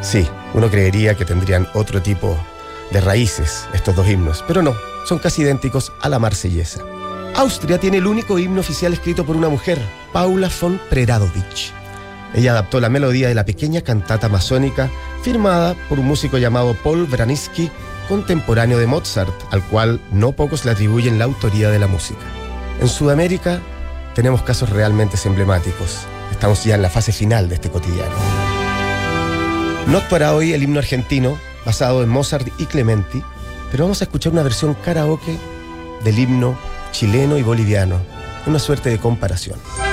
Sí, uno creería que tendrían otro tipo de raíces estos dos himnos, pero no, son casi idénticos a la Marsellesa. Austria tiene el único himno oficial escrito por una mujer, Paula von Preradovic. Ella adaptó la melodía de la pequeña cantata masónica firmada por un músico llamado Paul Wranitzky, contemporáneo de Mozart, al cual no pocos le atribuyen la autoría de la música. En Sudamérica tenemos casos realmente emblemáticos. Estamos ya en la fase final de este cotidiano. Not para hoy el himno argentino, basado en Mozart y Clementi, pero vamos a escuchar una versión karaoke del himno chileno y boliviano, una suerte de comparación.